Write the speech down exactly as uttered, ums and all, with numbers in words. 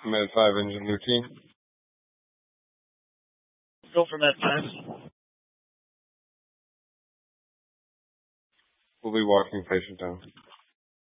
Med five engine routine. Go for Med five. We'll be walking patient down.